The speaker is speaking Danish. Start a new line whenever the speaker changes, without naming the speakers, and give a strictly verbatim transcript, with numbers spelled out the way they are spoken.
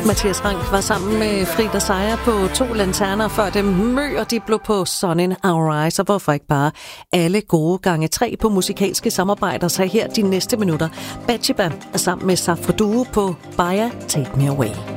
Mathias Rank var sammen med Frida Seier på To Lanterner, før dem Mø og de blev på Sun in Our Eyes, og hvorfor ikke bare alle gode gange tre på musikalske samarbejder, så her de næste minutter. Batsheba er sammen med Safri Duo på Baya Take Me Away.